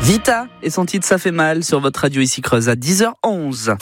Vita et son titre Ça fait mal sur votre radio Ici Creuse à 10h11.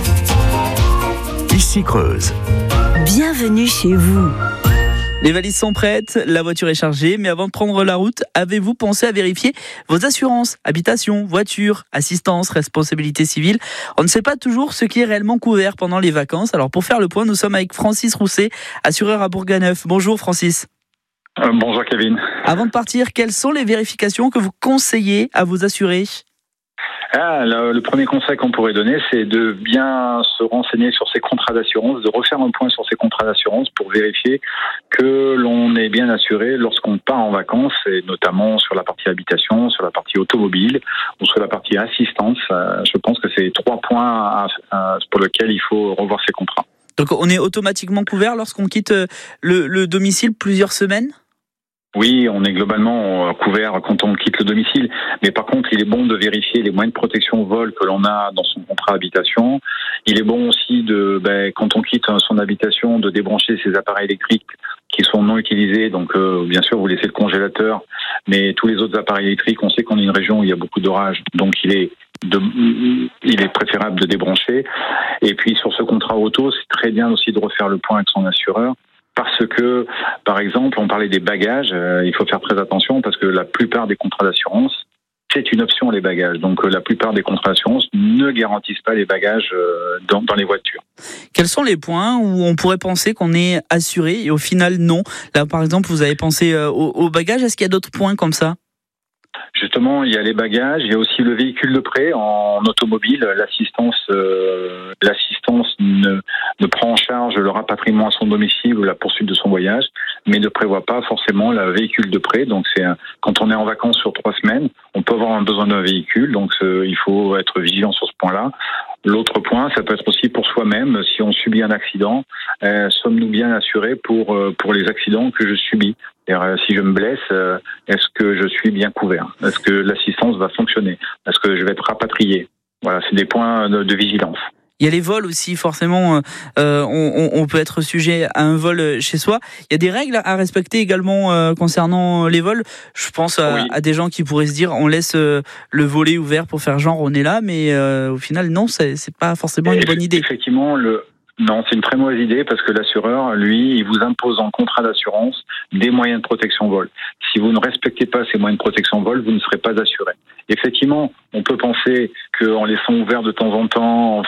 Ici Creuse. Bienvenue chez vous. Les valises sont prêtes, la voiture est chargée, mais avant de prendre la route, avez-vous pensé à vérifier vos assurances, habitation, voiture, assistance, responsabilité civile? On ne sait pas toujours ce qui est réellement couvert pendant les vacances. Alors pour faire le point, nous sommes avec Francis Rousset, assureur à Bourganeuf. Bonjour Francis. Bonjour Kevin. Avant de partir, quelles sont les vérifications que vous conseillez à vos assurés? Le premier conseil qu'on pourrait donner, c'est de bien se renseigner sur ses contrats d'assurance, de refaire un point sur ses contrats d'assurance pour vérifier que l'on est bien assuré lorsqu'on part en vacances, et notamment sur la partie habitation, sur la partie automobile ou sur la partie assistance. Je pense que c'est 3 points pour lesquels il faut revoir ses contrats. Donc on est automatiquement couvert lorsqu'on quitte le domicile plusieurs semaines ? Oui, on est globalement couvert quand on quitte le domicile, mais par contre, il est bon de vérifier les moyens de protection vol que l'on a dans son contrat habitation. Il est bon aussi quand on quitte son habitation, de débrancher ses appareils électriques qui sont non utilisés. Donc, bien sûr, vous laissez le congélateur, mais tous les autres appareils électriques, on sait qu'on est une région où il y a beaucoup d'orages, donc il est préférable de débrancher. Et puis, sur ce contrat auto, c'est très bien aussi de refaire le point avec son assureur. Parce que, par exemple, on parlait des bagages, il faut faire très attention parce que la plupart des contrats d'assurance, c'est une option les bagages. Donc la plupart des contrats d'assurance ne garantissent pas les bagages dans les voitures. Quels sont les points où on pourrait penser qu'on est assuré et au final non? Là par exemple, vous avez pensé aux bagages, est-ce qu'il y a d'autres points comme ça? Justement, il y a les bagages, il y a aussi le véhicule de prêt en automobile. L'assistance ne prend en charge le rapatriement à son domicile ou la poursuite de son voyage, mais ne prévoit pas forcément le véhicule de prêt. Donc quand on est en vacances sur 3 semaines, on peut avoir besoin d'un véhicule, donc il faut être vigilant sur ce point-là. L'autre point, ça peut être aussi pour soi-même, si on subit un accident, sommes-nous bien assurés pour les accidents que je subis? Si je me blesse, est-ce que je suis bien couvert? Est-ce que l'assistance va fonctionner? Est-ce que je vais être rapatrié? Voilà, c'est des points de vigilance. Il y a les vols aussi, forcément, on peut être sujet à un vol chez soi. Il y a des règles à respecter également concernant les vols. Je pense à des gens qui pourraient se dire on laisse le volet ouvert pour faire genre on est là, mais au final non, c'est pas forcément une bonne idée. Effectivement, non, c'est une très mauvaise idée parce que l'assureur, lui, il vous impose en contrat d'assurance des moyens de protection vol. Si vous ne respectez pas ces moyens de protection vol, vous ne serez pas assuré. Effectivement, on peut penser qu'en laissant ouvert de temps en temps,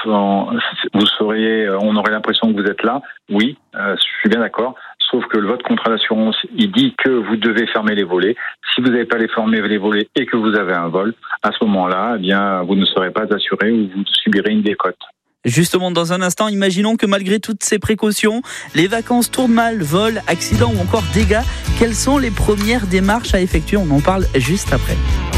on aurait l'impression que vous êtes là. Oui, je suis bien d'accord. Sauf que votre contrat d'assurance, il dit que vous devez fermer les volets. Si vous n'avez pas fermé les volets et que vous avez un vol, à ce moment-là, vous ne serez pas assuré ou vous subirez une décote. Justement, dans un instant, imaginons que malgré toutes ces précautions, les vacances tournent mal, vol, accident ou encore dégâts. Quelles sont les premières démarches à effectuer? On en parle juste après.